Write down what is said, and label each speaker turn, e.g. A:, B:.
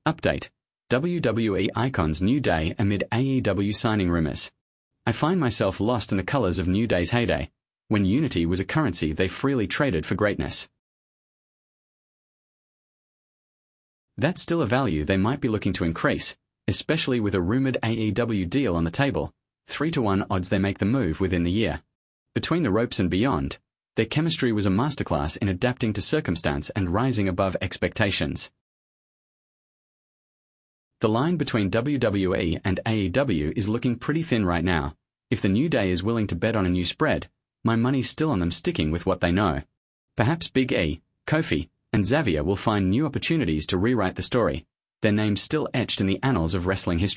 A: Update: WWE Icons New Day amid AEW signing rumors. I find myself lost in the colors of New Day's heyday, when unity was a currency they freely traded for greatness. That's still a value they might be looking to increase, especially with a rumored AEW deal on the table. 3-to-1 odds they make the move within the year. Between the ropes and beyond, their chemistry was a masterclass in adapting to circumstance and rising above expectations. The line between WWE and AEW is looking pretty thin right now. If the New Day is willing to bet on a new spread, my money's still on them sticking with what they know. Perhaps Big E, Kofi, and Xavier will find new opportunities to rewrite the story, their names still etched in the annals of wrestling history.